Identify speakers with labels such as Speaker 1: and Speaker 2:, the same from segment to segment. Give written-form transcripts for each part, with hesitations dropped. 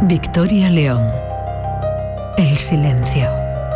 Speaker 1: Victoria León. El silencio.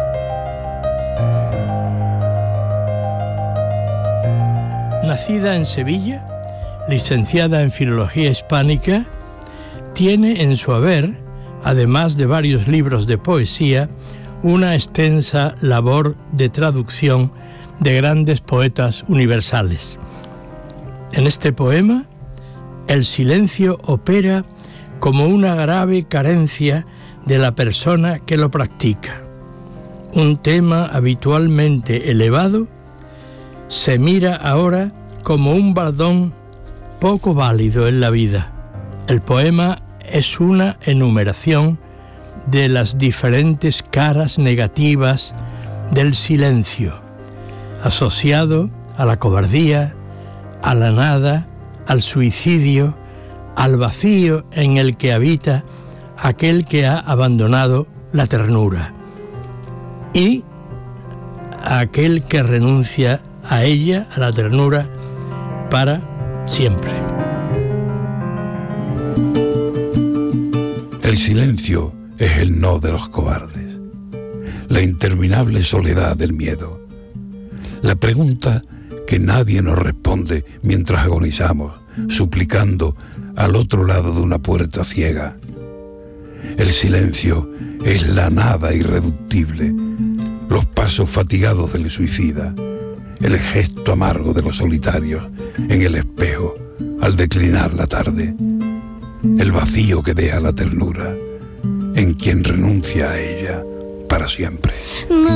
Speaker 2: Nacida en Sevilla, licenciada en Filología Hispánica, tiene en su haber, además de varios libros de poesía, una extensa labor de traducción de grandes poetas universales. En este poema, el silencio opera como una grave carencia de la persona que lo practica. Un tema habitualmente elevado se mira ahora como un baldón poco válido en la vida. El poema es una enumeración de las diferentes caras negativas del silencio, asociado a la cobardía, a la nada, al suicidio, al vacío en el que habita aquel que ha abandonado la ternura y a aquel que renuncia a ella, a la ternura, para siempre.
Speaker 3: El silencio es el no de los cobardes, la interminable soledad del miedo, la pregunta que nadie nos responde mientras agonizamos, suplicando al otro lado de una puerta ciega. El silencio es la nada irreductible, los pasos fatigados del suicida, el gesto amargo de los solitarios en el espejo al declinar la tarde, el vacío que deja la ternura en quien renuncia a ella para siempre.